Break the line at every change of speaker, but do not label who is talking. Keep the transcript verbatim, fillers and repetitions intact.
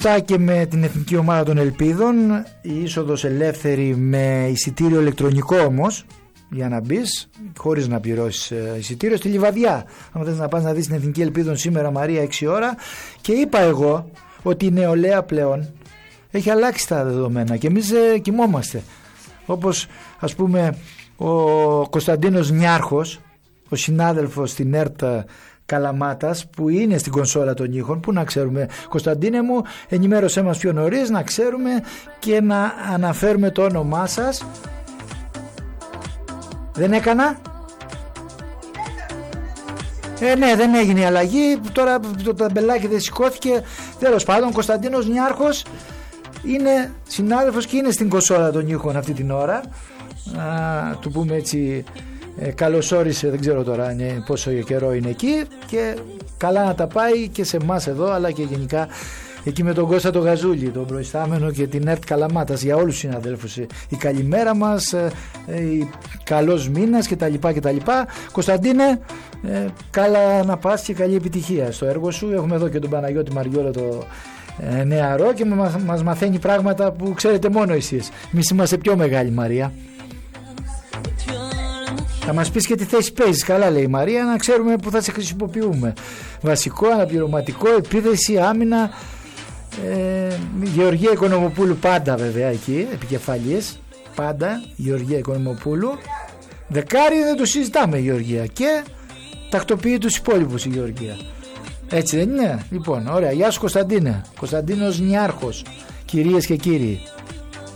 αυτά και με την Εθνική Ομάδα των Ελπίδων. Η είσοδος ελεύθερη με εισιτήριο ηλεκτρονικό όμως, για να μπεις χωρίς να πληρώσεις εισιτήριο στη Λιβαδιά. Αν θες να πας να δεις την Εθνική Ελπίδων σήμερα, Μαρία, έξι ώρα. Και είπα εγώ ότι η νεολαία πλέον έχει αλλάξει τα δεδομένα και εμείς ε, κοιμόμαστε. Όπως ας πούμε ο Κωνσταντίνος Νιάρχος, ο συνάδελφος στην ΕΡΤ Καλαμάτας, που είναι στην κονσόλα των ήχων. Πού να ξέρουμε, Κωνσταντίνε μου, ενημέρωσέ μας πιο νωρίς, να ξέρουμε και να αναφέρουμε το όνομά σας. Δεν έκανα? Ε, ναι, δεν έγινε η αλλαγή. Τώρα το ταμπελάκι δεν σηκώθηκε. Τέλος πάντων, Κωνσταντίνος Νιάρχος είναι συνάδελφος και είναι στην κονσόλα των ήχων αυτή την ώρα. Α, του πούμε έτσι, ε, καλώς όρισε, δεν ξέρω τώρα είναι, πόσο καιρό είναι εκεί, και καλά να τα πάει και σε εμάς εδώ, αλλά και γενικά εκεί με τον Κώστα τον Γαζούλη, τον προϊστάμενο, και την ΕΡΤ Καλαμάτας. Για όλους τους συναδέλφους η καλημέρα μας, ε, ε, καλός μήνας κτλ. κτλ. Κωνσταντίνε, ε, καλά να πας και καλή επιτυχία στο έργο σου. Έχουμε εδώ και τον Παναγιώτη Μαριόλα, το ε, νεαρό, και μας, μας μαθαίνει πράγματα που ξέρετε μόνο εσείς. Εμείς είμαστε πιο μεγάλοι, Μαρία. Θα μας πεις και τι θέση παίζεις. Καλά, λέει η Μαρία, να ξέρουμε που θα σε χρησιμοποιούμε. Βασικό, αναπληρωματικό, επίδεση, άμυνα. ε, Γεωργία Οικονομοπούλου πάντα βέβαια εκεί, επικεφαλής. Πάντα Γεωργία Οικονομοπούλου. Δεκάρι δεν το συζητάμε, Γεωργία. Και τακτοποιεί τους υπόλοιπους η Γεωργία. Έτσι δεν είναι? Λοιπόν, ωραία. Γεια σου Κωνσταντίνε. Κωνσταντίνος Νιάρχος, κυρίες και κύριοι.